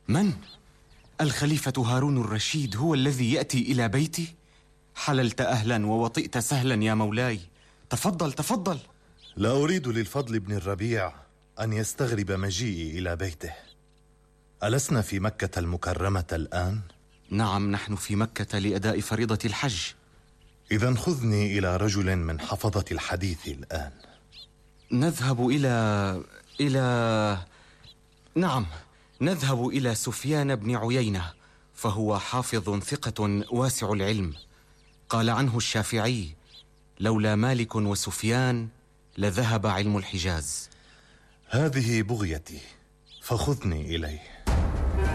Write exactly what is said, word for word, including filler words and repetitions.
من؟ الخليفة هارون الرشيد هو الذي يأتي إلى بيتي؟ حللت أهلا ووطئت سهلا يا مولاي. تفضل تفضل. لا أريد للفضل بن الربيع أن يستغرب مجيئي إلى بيته. ألسنا في مكة المكرمة الآن؟ نعم، نحن في مكة لأداء فريضة الحج. إذن خذني إلى رجل من حفظة الحديث الآن. نذهب إلى إلى نعم، نذهب إلى سفيان بن عيينة، فهو حافظ ثقة واسع العلم. قال عنه الشافعي: لولا مالك وسفيان لذهب علم الحجاز. هذه بغيتي، فخذني إليه.